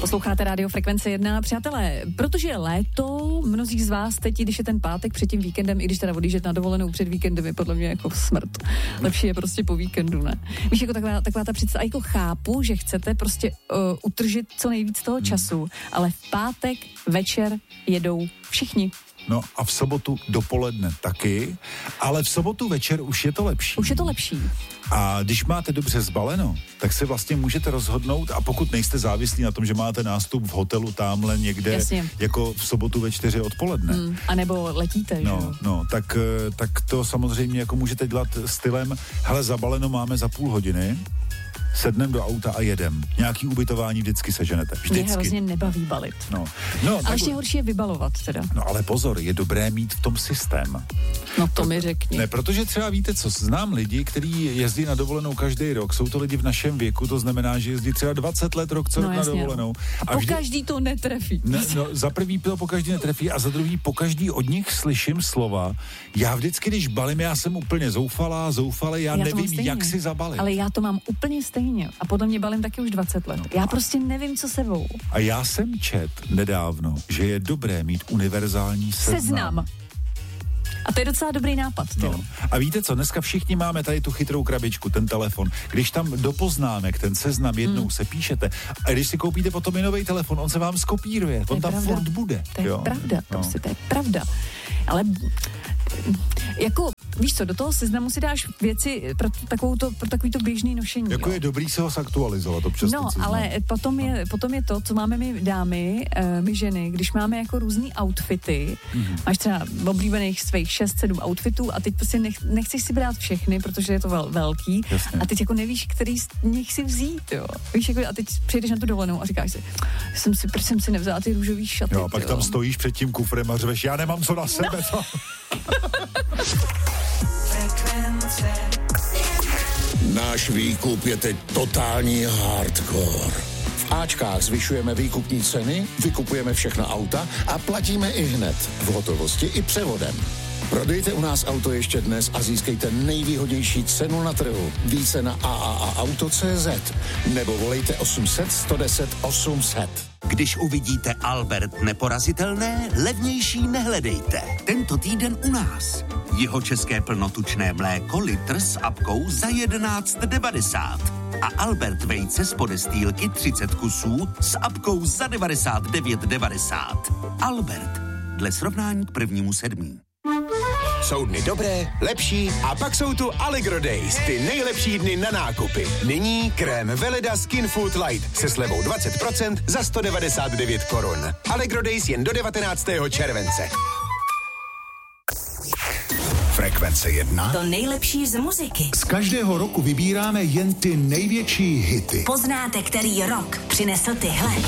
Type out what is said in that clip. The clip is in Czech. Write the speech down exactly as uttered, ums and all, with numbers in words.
Posloucháte rádio Frekvence jedna, přátelé, protože je léto, mnozí z vás teď, když je ten pátek před tím víkendem, i když teda odjíždět na dovolenou před víkendem, je podle mě jako smrt. Lepší je prostě po víkendu, ne? Víš, jako taková, taková ta představa, jako chápu, že chcete prostě uh, utržit co nejvíc toho času, ale v pátek večer jedou všichni. No a v sobotu dopoledne taky, ale v sobotu večer už je to lepší. Už je to lepší. A když máte dobře zbaleno, tak se vlastně můžete rozhodnout, a pokud nejste závislí na tom, že máte nástup v hotelu tamhle někde, Jasně. jako v sobotu ve čtyři odpoledne. Mm, a nebo letíte, no, že? No, tak, tak to samozřejmě jako můžete dělat stylem, hele, zabaleno máme za půl hodiny, sednem do auta a jedem. Nějaký ubytování vždycky seženete. Vždycky. Mě hrozně nebaví balit. No. No, ale tak... ještě horší je vybalovat teda. No ale pozor, je dobré mít v tom systém. No to mi řekni. Ne, protože třeba víte co, znám lidi, kteří jezdí na dovolenou každý rok. Jsou to lidi v našem věku, to znamená, že jezdí třeba dvacet let rok co no, rok na dovolenou. A, a vždy... po každý to netrefí. Ne, no, za prvý to po každý netrefí a za druhý po každý od nich slyším slova. Já vždycky, když balím, já jsem úplně zoufalá, zoufalý, já, já nevím, jak si zabalit. Ale já to mám úplně stejně. A podle mě balím taky už dvacet let. No, já prostě nevím, co sebou. A já jsem čet nedávno, že je dobré mít univerzální seznam. Seznam. A to je docela dobrý nápad. No. A víte co, dneska všichni máme tady tu chytrou krabičku, ten telefon. Když tam do poznámek ten seznam jednou hmm. se píšete, a když si koupíte potom i nový telefon, on se vám skopíruje, on tam furt bude. To je jo? pravda, no. prostě to je pravda. Ale jako, víš co, do toho seznamu si dáš věci pro, takovou to, pro takový to běžný nošení. Jako jo? je dobrý se ho zaktualizovat občas. No, ale potom je, potom je to, co máme my dámy, uh, my ženy, když máme jako různý outfity, mm-hmm. máš třeba oblíbených svých šest sedm outfitů a teď prostě nech, nechceš si brát všechny, protože je to vel, velký. Jasně. A teď jako nevíš, který z nich si vzít, jo. Víš, jako, a teď přijdeš na tu dovolenou a říkáš si, jsem si, proč jsem si nevzala ty růžový šaty. Jo, a pak jo. tam stojíš před tím kufrem a řveš, já nemám co na sebe. No. Náš výkup je teď totální hardcore. V Ačkách zvyšujeme výkupní ceny, vykupujeme všechna auta a platíme i hned, v hotovosti i převodem. Prodejte u nás auto ještě dnes a získejte nejvýhodnější cenu na trhu. Více na a a a auto tečka cé zet nebo volejte osm set sto deset osm set. Když uvidíte Albert neporazitelné, levnější nehledejte. Tento týden u nás. Jihočeské plnotučné mléko litr s apkou za jedenáct devadesát. A Albert vejce z podestýlky třicet kusů s apkou za devadesát devět devadesát. Albert. Dle srovnání k prvnímu sedmí. Jsou dny dobré, lepší a pak jsou tu Allegro Days, ty nejlepší dny na nákupy. Nyní krém Veleda Skin Food Light se slevou dvacet procent za sto devadesát devět korun. Allegro Days jen do devatenáctého července. Frekvence jedna. To nejlepší z muziky. Z každého roku vybíráme jen ty největší hity. Poznáte, který rok přinesl tyhle.